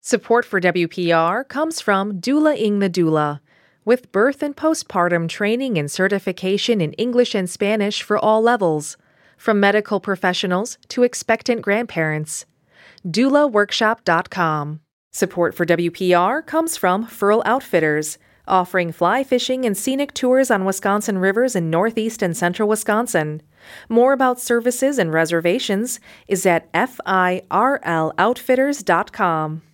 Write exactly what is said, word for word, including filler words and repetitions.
Support for W P R comes from Doula Ing the Doula, with birth and postpartum training and certification in English and Spanish for all levels, from medical professionals to expectant grandparents. doula workshop dot com. Support for W P R comes from Furl Outfitters, offering fly fishing and scenic tours on Wisconsin rivers in northeast and central Wisconsin. More about services and reservations is at firl outfitters dot com.